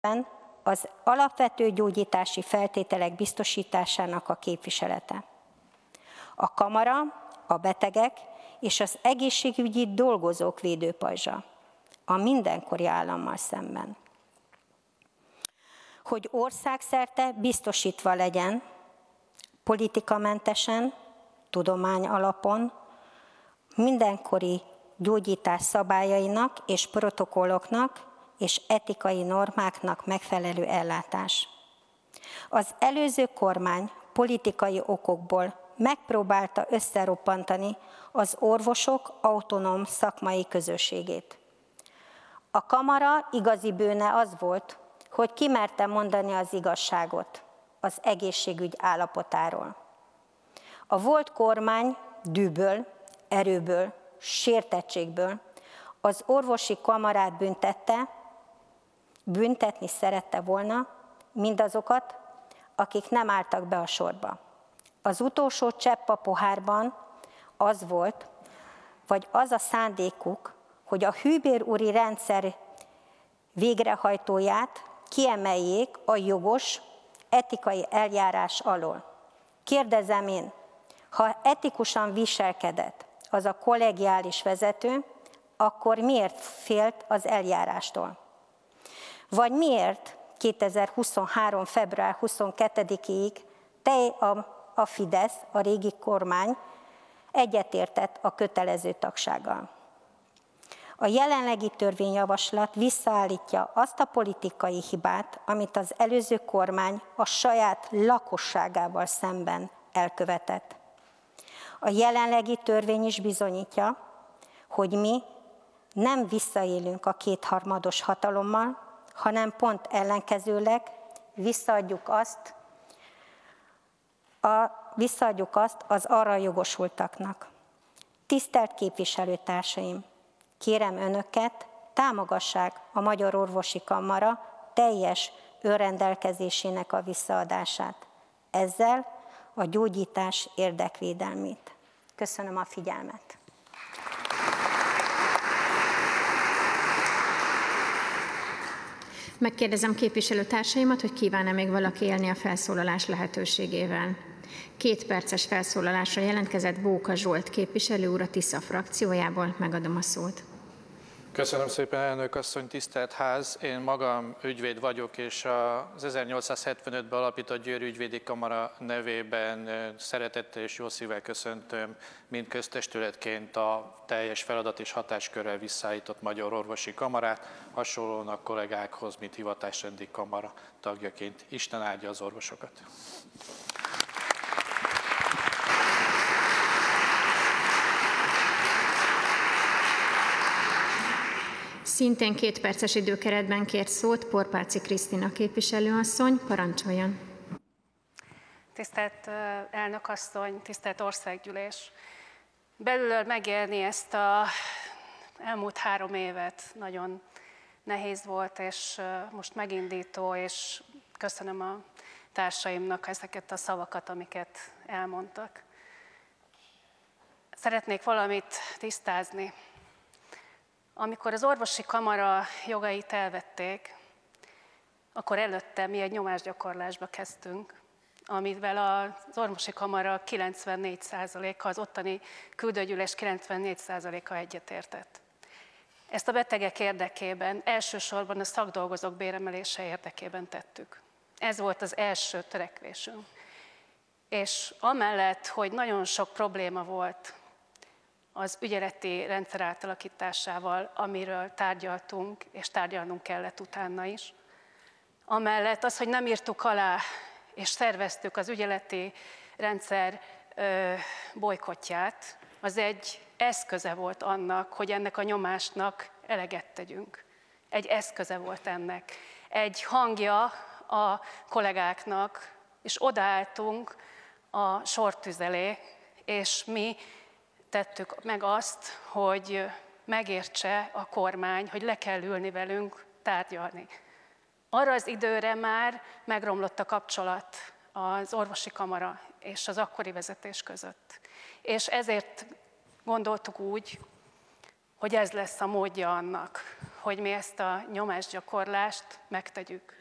az alapvető gyógyítási feltételek biztosításának a képviselete. A kamara, a betegek és az egészségügyi dolgozók védőpajzsa a mindenkori állammal szemben. Hogy országszerte biztosítva legyen, politikamentesen, tudomány alapon, mindenkori gyógyítás szabályainak és protokolloknak és etikai normáknak megfelelő ellátás. Az előző kormány politikai okokból megpróbálta összeroppantani az orvosok autonóm szakmai közösségét. A kamara igazi bűne az volt, hogy kimerte mondani az igazságot az egészségügy állapotáról. A volt kormány dűből, erőből, sértettségből az orvosi kamarát büntetni szerette volna mindazokat, akik nem álltak be a sorba. Az utolsó csepp a pohárban az volt, vagy az a szándékuk, hogy a hűbér úri rendszer végrehajtóját kiemeljék a jogos, etikai eljárás alól. Kérdezem én, ha etikusan viselkedett az a kollegiális vezető, akkor miért félt az eljárástól? Vagy miért 2023. február 22-ig a Fidesz, a régi kormány egyetértett a kötelező tagsággal? A jelenlegi törvényjavaslat visszaállítja azt a politikai hibát, amit az előző kormány a saját lakosságával szemben elkövetett. A jelenlegi törvény is bizonyítja, hogy mi nem visszaélünk a kétharmados hatalommal, hanem pont ellenkezőleg visszaadjuk azt az arra jogosultaknak. Tisztelt képviselőtársaim! Kérem önöket, támogassák a Magyar Orvosi Kamara teljes önrendelkezésének a visszaadását. Ezzel a gyógyítás érdekvédelmét. Köszönöm a figyelmet. Megkérdezem képviselőtársaimat, hogy kíván-e még valaki élni a felszólalás lehetőségével. 2 perces felszólalásra jelentkezett Bóka Zsolt képviselő úr a Tisza frakciójából. Megadom a szót. Köszönöm szépen, elnök asszony, tisztelt ház! Én magam ügyvéd vagyok, és az 1875-ben alapított Győri Ügyvédi Kamara nevében szeretettel és jó szívvel köszöntöm, mind köztestületként a teljes feladat és hatáskörrel visszaállított Magyar Orvosi Kamarát, hasonlóan a kollégákhoz, mint hivatásrendi kamara tagjaként. Isten áldja az orvosokat! Szintén 2 perces időkeretben kért szót Porpáci Krisztina képviselőasszony, parancsoljon. Tisztelt elnök asszony, tisztelt országgyűlés! Belülről megélni ezt az elmúlt 3 évet nagyon nehéz volt, és most megindító, és köszönöm a társaimnak ezeket a szavakat, amiket elmondtak. Szeretnék valamit tisztázni. Amikor az orvosi kamara jogait elvették, akkor előtte mi egy nyomásgyakorlásba kezdtünk, amivel az orvosi kamara 94%-a, az ottani küldőgyűlés 94%-a egyetértett. Ezt a betegek érdekében, elsősorban a szakdolgozók béremelése érdekében tettük. Ez volt az első törekvésünk. És amellett, hogy nagyon sok probléma volt az ügyeleti rendszer átalakításával, amiről tárgyaltunk, és tárgyalnunk kellett utána is. Amellett az, hogy nem írtuk alá, és szerveztük az ügyeleti rendszer bolykottját, az egy eszköze volt annak, hogy ennek a nyomásnak eleget tegyünk. Egy eszköze volt ennek. Egy hangja a kollégáknak, és odaálltunk a sortűz elé, és mi tettük meg azt, hogy megértse a kormány, hogy le kell ülni velünk, tárgyalni. Arra az időre már megromlott a kapcsolat az orvosi kamara és az akkori vezetés között. És ezért gondoltuk úgy, hogy ez lesz a módja annak, hogy mi ezt a nyomásgyakorlást megtegyük.